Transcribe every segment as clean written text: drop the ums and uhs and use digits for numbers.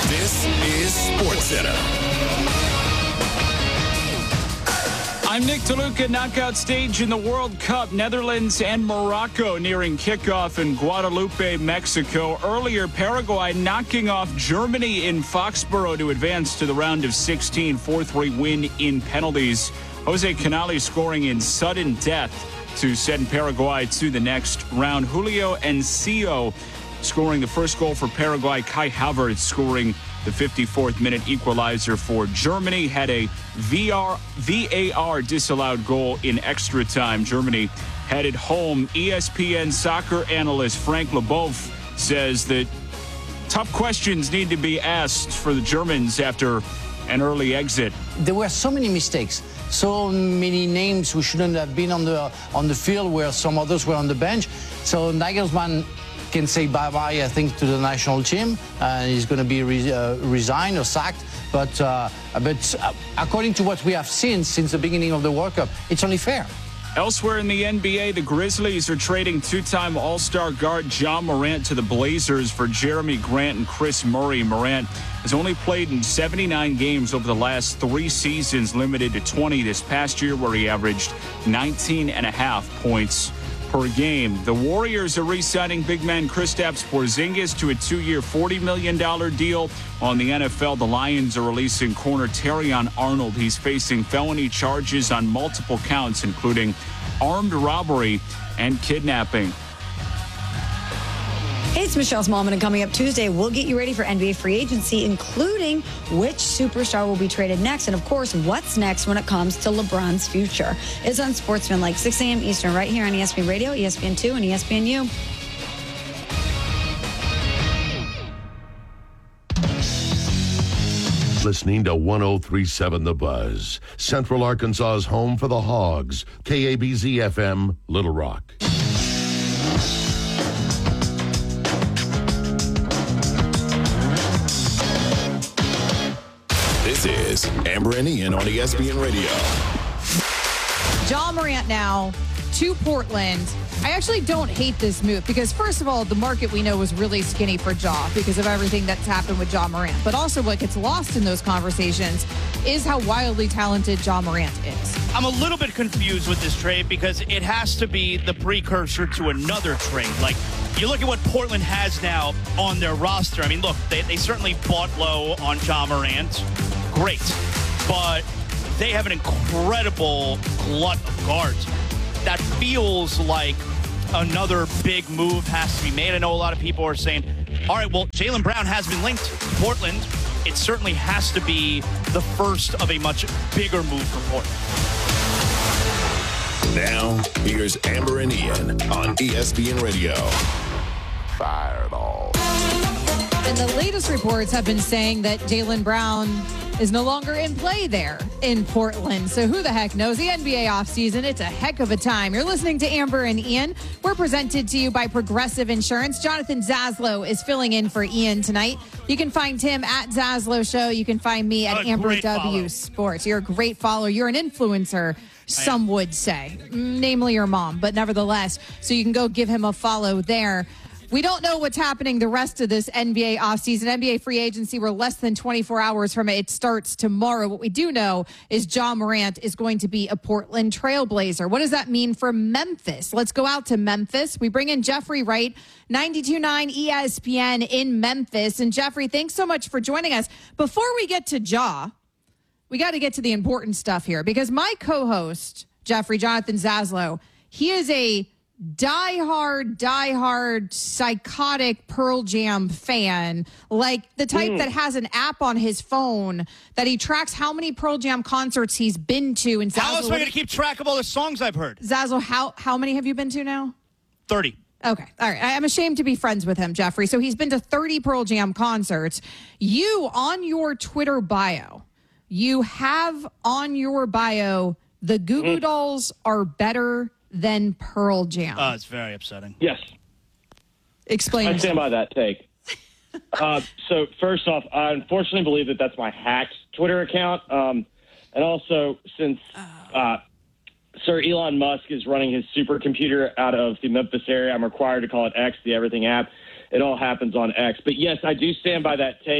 This is SportsCenter. I'm Nick DeLuca. Knockout stage in the World Cup. Netherlands and Morocco nearing kickoff in Guadalupe, Mexico. Earlier, Paraguay knocking off Germany in Foxborough to advance to the round of 16. 4-3 win in penalties. Jose Canales scoring in sudden death to send Paraguay to the next round. Julio Enciso scoring the first goal for Paraguay. Kai Havertz scoring the 54th minute equalizer for Germany. Had a VAR disallowed goal in extra time. Germany headed home. ESPN soccer analyst Frank Leboeuf says that tough questions need to be asked for the Germans after an early exit. There were so many mistakes, so many names who shouldn't have been on the field where some others were on the bench. So Nagelsmann can say bye-bye, I think, to the national team. He's going to be resigned or sacked. But according to what we have seen since the beginning of the World Cup, it's only fair. Elsewhere in the NBA, the Grizzlies are trading two-time All-Star guard Ja Morant to the Blazers for Jeremy Grant and Chris Murray. Morant has only played in 79 games over the last 3 seasons, limited to 20 this past year, where he averaged 19.5 points per game. The Warriors are re-signing big man Kristaps Porzingis to a 2-year, $40 million deal. On the NFL, the Lions are releasing corner Terrion Arnold. He's facing felony charges on multiple counts, including armed robbery and kidnapping. Hey, it's Michelle Smallman, and coming up Tuesday, we'll get you ready for NBA free agency, including which superstar will be traded next, and of course, what's next when it comes to LeBron's future. It's on Sportsman like 6 a.m. Eastern, right here on ESPN Radio, ESPN2, and ESPNU. Listening to 103.7 The Buzz, Central Arkansas's home for the Hogs, KABZ FM, Little Rock. This is Amber and Ian on ESPN Radio. Ja Morant now to Portland. I actually don't hate this move because, first of all, the market we know was really skinny for Ja because of everything that's happened with Ja Morant. But also what gets lost in those conversations is how wildly talented Ja Morant is. I'm a little bit confused with this trade because it has to be the precursor to another trade. Like, you look at what Portland has now on their roster. I mean, look, they certainly bought low on Ja Morant. Great. But they have an incredible glut of guards. That feels like another big move has to be made. I know a lot of people are saying, all right, well, Jaylen Brown has been linked to Portland. It certainly has to be the first of a much bigger move for Portland. Now, here's Amber and Ian on ESPN Radio. Fireball. And the latest reports have been saying that Jaylen Brown is no longer in play there in Portland. So who the heck knows? The NBA offseason, it's a heck of a time. You're listening to Amber and Ian. We're presented to you by Progressive Insurance. Jonathan Zaslow is filling in for Ian tonight. You can find him at Zaslow Show. You can find me at Amber W Sports. You're a great follower. You're an influencer, some would say, namely your mom, but nevertheless. So you can go give him a follow there. We don't know what's happening the rest of this NBA offseason. NBA free agency, we're less than 24 hours from it. It starts tomorrow. What we do know is Ja Morant is going to be a Portland Trailblazer. What does that mean for Memphis? Let's go out to Memphis. We bring in Jeffrey Wright, 92.9 ESPN in Memphis. And Jeffrey, thanks so much for joining us. Before we get to Ja, we got to get to the important stuff here because my co-host, Jeffrey, Jonathan Zaslow, he is a diehard, psychotic Pearl Jam fan, like the type that has an app on his phone that he tracks how many Pearl Jam concerts he's been to. And How else am I going to keep track of all the songs I've heard? Zazzle, how many have you been to now? 30. Okay. All right. I'm ashamed to be friends with him, Jeffrey. So he's been to 30 Pearl Jam concerts. You, on your Twitter bio, you have on your bio, the Goo Goo Dolls are better than Pearl Jam. Oh, it's very upsetting. Yes. Explain. I stand by that take. So first off, I unfortunately believe that that's my hacked Twitter account. And also, since Sir Elon Musk is running his supercomputer out of the Memphis area, I'm required to call it X, the Everything app. It all happens on X. But yes, I do stand by that take.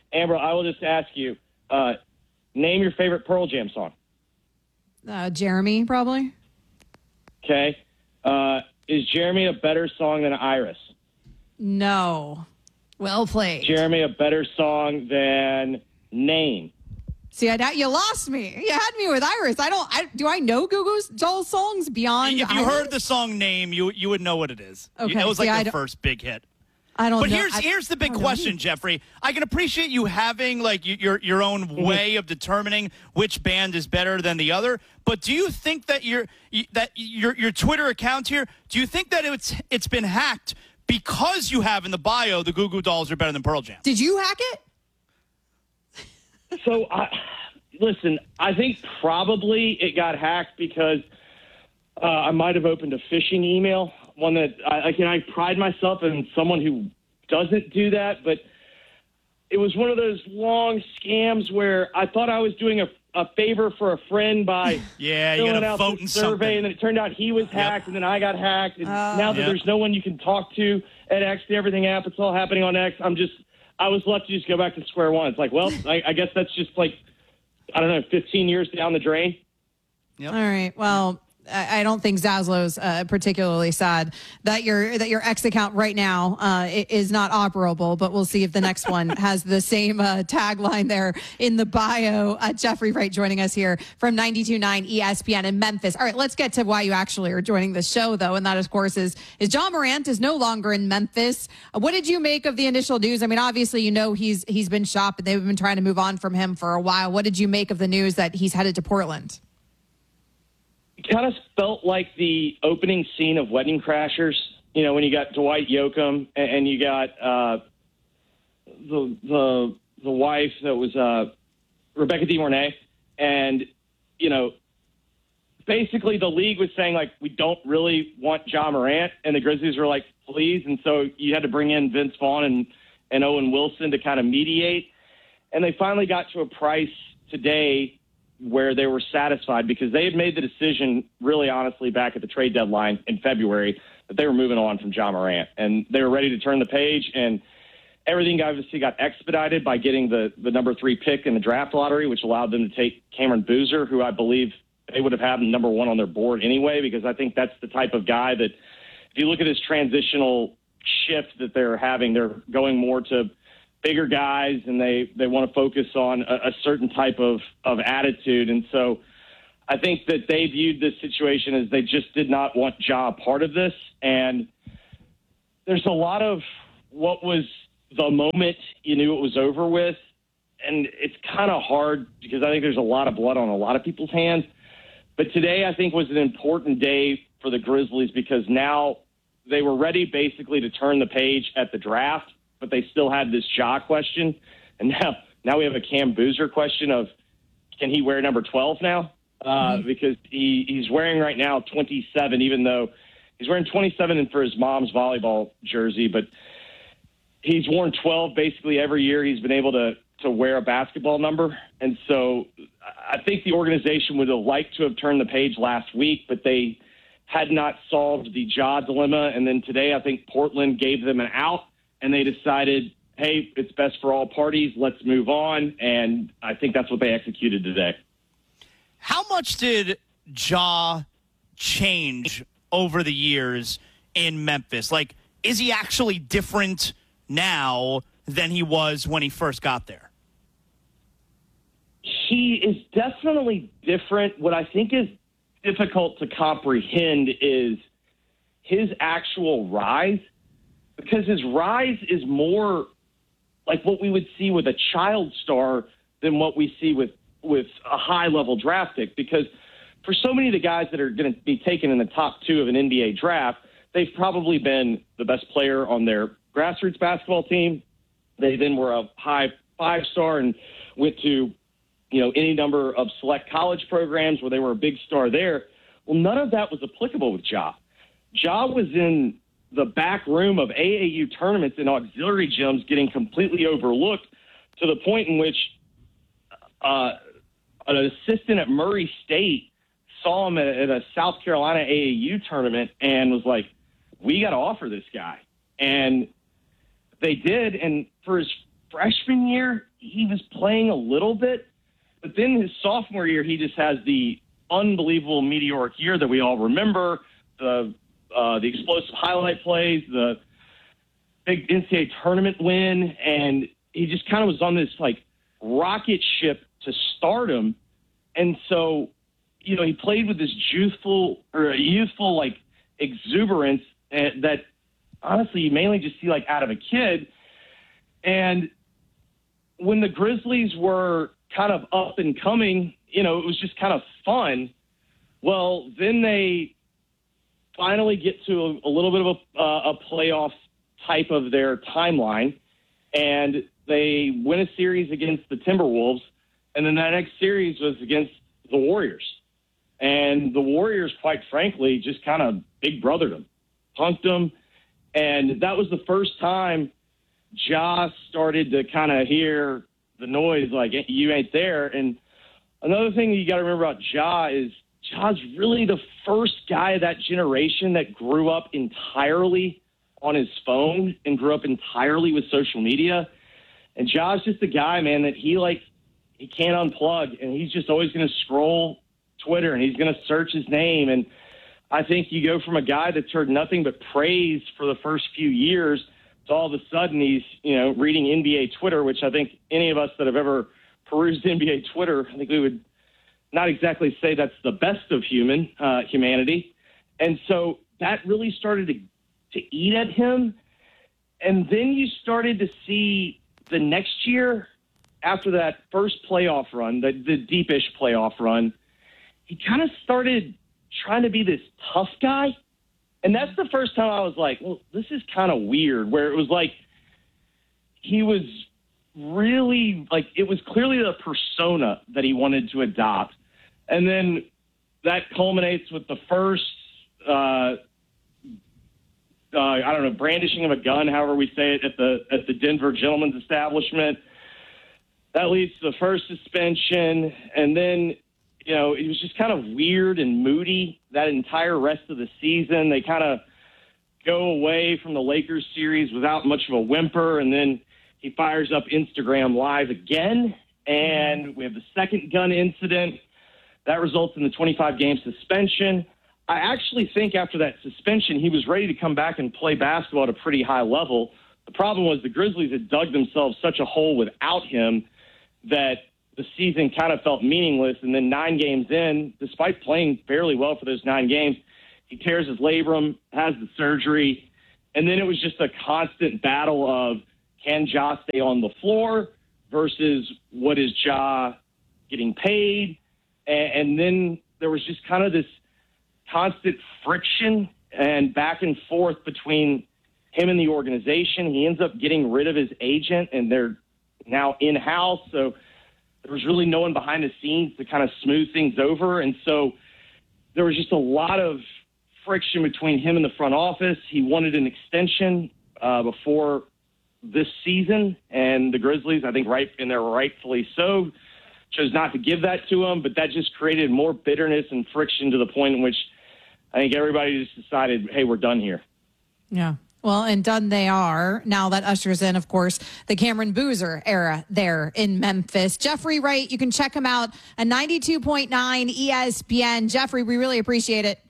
Amber, I will just ask you, name your favorite Pearl Jam song. Jeremy, probably. Okay. Is Jeremy a better song than Iris? No. Well played. Jeremy a better song than Name? See, you lost me. You had me with Iris. Do I know Goo Goo Dolls songs beyond If you Iris? heard the song Name, you would know what it is. Okay. It was like their first big hit. I don't But know. here's the big question, Jeffrey. I can appreciate you having like your own way of determining which band is better than the other. But do you think that your Twitter account here? Do you think that it's been hacked because you have in the bio the Goo Goo Dolls are better than Pearl Jam? Did you hack it? So, listen, I think probably it got hacked because I might have opened a phishing email. One that I pride myself in someone who doesn't do that, but it was one of those long scams where I thought I was doing a favor for a friend by filling out this in survey, something. and then it turned out he was hacked, and then I got hacked, and now that there's no one you can talk to at X, everything app, it's all happening on X. I was left to just go back to square one. It's like, well, I guess that's just like, I don't know, 15 years down the drain. Yep. All right. Well, I don't think Zaslow's particularly sad that your X account right now is not operable, but we'll see if the next one has the same tagline there in the bio. Jeffrey Wright joining us here from 92.9 ESPN in Memphis. All right, let's get to why you actually are joining the show, though, and that, of course, is Ja Morant is no longer in Memphis. What did you make of the initial news? I mean, obviously, you know he's been shopped, and they've been trying to move on from him for a while. What did you make of the news that he's headed to Portland? It kind of felt like the opening scene of Wedding Crashers, you know, when you got Dwight Yoakam and you got the wife that was Rebecca De Mornay. And, you know, basically the league was saying, like, we don't really want Ja Morant. And the Grizzlies were like, please. And so you had to bring in Vince Vaughn and Owen Wilson to kind of mediate. And they finally got to a price today where they were satisfied because they had made the decision, really honestly, back at the trade deadline in February that they were moving on from Ja Morant. And they were ready to turn the page, and everything obviously got expedited by getting the number 3 pick in the draft lottery, which allowed them to take Cameron Boozer, who I believe they would have had number 1 on their board anyway, because I think that's the type of guy that, if you look at this transitional shift that they're having, they're going more to bigger guys, and they want to focus on a certain type of attitude. And so I think that they viewed this situation as they just did not want Ja part of this. And there's a lot of what was the moment you knew it was over with. And it's kind of hard because I think there's a lot of blood on a lot of people's hands. But today I think was an important day for the Grizzlies because now they were ready basically to turn the page at the draft, but they still had this Ja question. And now we have a Cam Boozer question of, can he wear number 12 now? Because he's wearing right now 27, even though he's wearing 27 for his mom's volleyball jersey, but he's worn 12 basically every year he's been able to wear a basketball number. And so I think the organization would have liked to have turned the page last week, but they had not solved the Ja dilemma. And then today I think Portland gave them an out, and they decided, hey, it's best for all parties. Let's move on. And I think that's what they executed today. How much did Ja change over the years in Memphis? Like, is he actually different now than he was when he first got there? He is definitely different. What I think is difficult to comprehend is his actual rise, because his rise is more like what we would see with a child star than what we see with a high-level draft pick. Because for so many of the guys that are going to be taken in the top 2 of an NBA draft, they've probably been the best player on their grassroots basketball team. They then were a high 5-star and went to, you know, any number of select college programs where they were a big star there. Well, none of that was applicable with Ja. Ja was in the back room of AAU tournaments and auxiliary gyms getting completely overlooked to the point in which an assistant at Murray State saw him at a South Carolina AAU tournament and was like, we got to offer this guy. And they did. And for freshman year, he was playing a little bit. But then his sophomore year, he just has the unbelievable meteoric year that we all remember, the explosive highlight plays, the big NCAA tournament win, and he just kind of was on this, like, rocket ship to stardom. And so, you know, he played with this youthful, like, exuberance that, honestly, you mainly just see, like, out of a kid. And when the Grizzlies were kind of up and coming, you know, it was just kind of fun. Well, then they finally get to a little bit of a playoff type of their timeline, and they win a series against the Timberwolves, and then that next series was against the Warriors. And the Warriors, quite frankly, just kind of big brothered them, punked them, and that was the first time Ja started to kind of hear the noise, like, you ain't there. And another thing you got to remember about Ja is Ja's really the first guy of that generation that grew up entirely on his phone and grew up entirely with social media. And Ja's just a guy, man, that he can't unplug, and he's just always going to scroll Twitter, and he's going to search his name. And I think you go from a guy that's heard nothing but praise for the first few years to all of a sudden he's, you know, reading NBA Twitter, which I think any of us that have ever perused NBA Twitter, I think we would not exactly say that's the best of humanity. And so that really started to eat at him. And then you started to see the next year, after that first playoff run, the deepish playoff run, he kind of started trying to be this tough guy. And that's the first time I was like, well, this is kind of weird, where it was like he was really, like, it was clearly the persona that he wanted to adopt. And then that culminates with the first, I don't know, brandishing of a gun, however we say it, at the Denver Gentleman's Establishment. That leads to the first suspension. And then, you know, it was just kind of weird and moody that entire rest of the season. They kind of go away from the Lakers series without much of a whimper, and then he fires up Instagram Live again, and we have the second gun incident. That results in the 25-game suspension. I actually think after that suspension, he was ready to come back and play basketball at a pretty high level. The problem was the Grizzlies had dug themselves such a hole without him that the season kind of felt meaningless. And then 9 games in, despite playing fairly well for those 9 games, he tears his labrum, has the surgery. And then it was just a constant battle of, can Ja stay on the floor versus what is Ja getting paid? And then there was just kind of this constant friction and back and forth between him and the organization. He ends up getting rid of his agent, and they're now in-house. So there was really no one behind the scenes to kind of smooth things over. And so there was just a lot of friction between him and the front office. He wanted an extension before this season, and the Grizzlies, I think rightfully so, chose not to give that to him. But that just created more bitterness and friction to the point in which I think everybody just decided, hey, we're done here. Yeah. Well, and done they are. Now that ushers in, of course, the Cameron Boozer era there in Memphis. Jeffrey Wright, you can check him out at 92.9 ESPN. Jeffrey, we really appreciate it.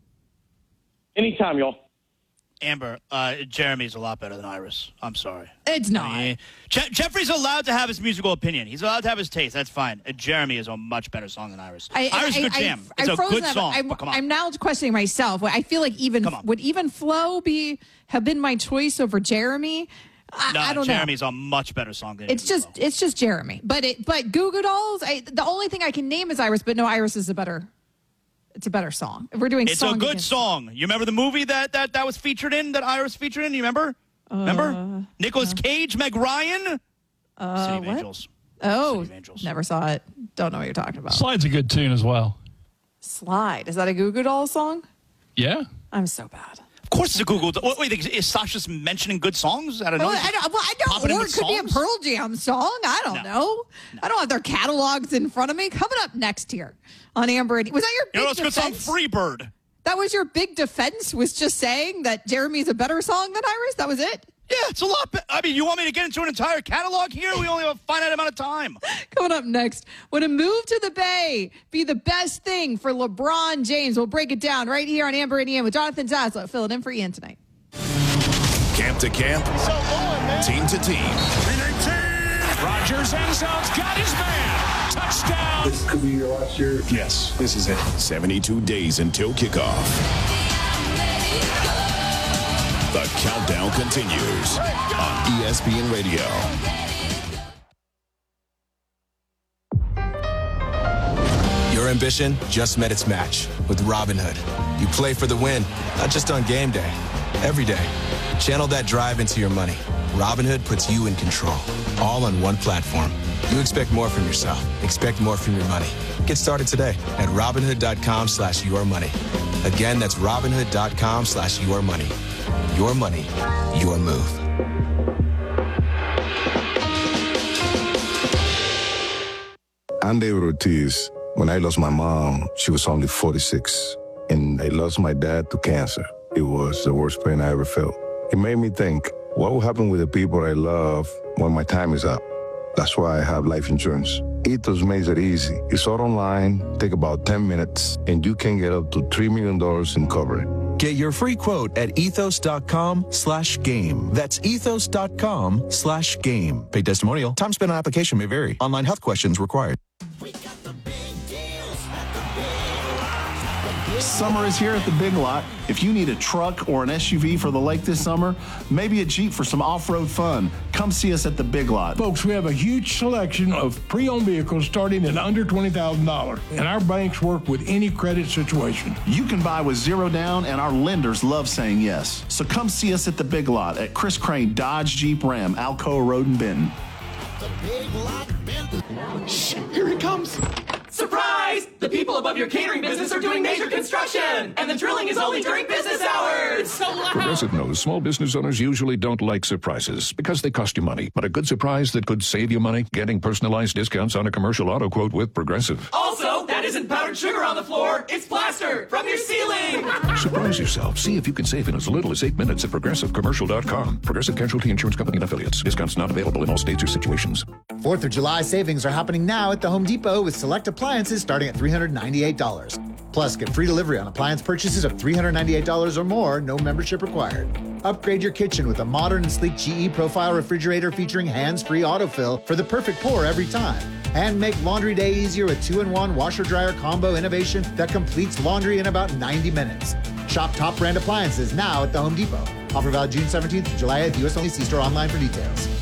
Anytime, y'all. Amber, Jeremy's a lot better than Iris. I'm sorry. It's not. I mean, Jeffrey's allowed to have his musical opinion. He's allowed to have his taste. That's fine. Jeremy is a much better song than Iris. Iris is a good jam. It's a good song. Come on. I'm now questioning myself. I feel like would even Flow have been my choice over Jeremy? I don't know. Jeremy's a much better song than it's just Jeremy. But Goo Goo Dolls, the only thing I can name is Iris, but no, Iris is a better song. If we're doing it's a good song. You remember the movie that was featured in, that Iris featured in? You remember? Remember? Nicolas Cage, Meg Ryan? City of Angels. Oh, City of Angels. Never saw it. Don't know what you're talking about. Slide's a good tune as well. Slide. Is that a Goo Goo Dolls song? Yeah. I'm so bad. Of course it's a Google. Wait, is Sasha just mentioning good songs? I don't know. I don't. Or it could be a Pearl Jam song. I don't know. I don't have their catalogs in front of me. Coming up next here on Amber. Was that your big defense? Good song, Freebird. That was your big defense, was just saying that Jeremy's a better song than Iris? That was it? Yeah, it's a lot. I mean, you want me to get into an entire catalog here? We only have a finite amount of time. Coming up next, would a move to the Bay be the best thing for LeBron James? We'll break it down right here on Amber and Ian with Jonathan Zaslow filling in for Ian tonight. Camp to camp, team to team. Rodgers end zone's got his man. Touchdown. This could be your last year. Yes, this is it. 72 days until kickoff. The countdown continues on ESPN Radio. Your ambition just met its match with Robinhood. You play for the win, not just on game day, every day. Channel that drive into your money. Robinhood puts you in control, all on one platform. You expect more from yourself. Expect more from your money. Get started today at Robinhood.com/yourmoney. Again, that's Robinhood.com/yourmoney. Your money, your move. I'm David Ortiz. When I lost my mom, she was only 46. And I lost my dad to cancer. It was the worst pain I ever felt. It made me think, what will happen with the people I love when my time is up? That's why I have life insurance. Ethos makes it easy. It's all online, take about 10 minutes, and you can get up to $3 million in coverage. Get your free quote at ethos.com/game. That's ethos.com/game. Paid testimonial. Time spent on application may vary. Online health questions required. Summer is here at the Big Lot. If you need a truck or an SUV for the lake this summer, maybe a Jeep for some off-road fun, come see us at the Big Lot. Folks, we have a huge selection of pre-owned vehicles starting at under $20,000, and our banks work with any credit situation. You can buy with zero down, and our lenders love saying yes. So come see us at the Big Lot at Chris Crane Dodge Jeep Ram, Alcoa Road in Benton. The Big Lot Benton. Shh, here he comes. Surprise! The people above your catering business are doing major construction, and the drilling is only during business hours. So loud. Progressive knows small business owners usually don't like surprises because they cost you money. But a good surprise that could save you money, getting personalized discounts on a commercial auto quote with Progressive. Also, that isn't powdered sugar on the floor. It's plaster from your ceiling. Surprise yourself. See if you can save in as little as 8 minutes at ProgressiveCommercial.com. Progressive Casualty Insurance Company and Affiliates. Discounts not available in all states or situations. 4th of July savings are happening now at the Home Depot with select appliances starting at $398. Plus, get free delivery on appliance purchases of $398 or more, no membership required. Upgrade your kitchen with a modern and sleek GE Profile refrigerator featuring hands-free autofill for the perfect pour every time. And make laundry day easier with 2-in-1 washer-dryer combo innovation that completes laundry in about 90 minutes. Shop top brand appliances now at the Home Depot. Offer valid June 17th to July 8th. U.S. only. See store online for details.